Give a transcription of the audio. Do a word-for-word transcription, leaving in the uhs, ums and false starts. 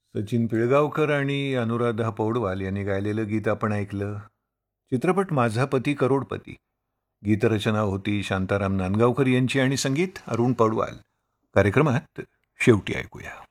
सचिन पिळगावकर आणि अनुराधा पौडवाल यांनी गायलेलं गीत आपण ऐकलं. चित्रपट माझा पती करोडपती. गीतरचना होती शांताराम नांदगावकर यांची आणि संगीत अरुण पौडवाल. कार्यक्रमात शेवटी ऐकूया.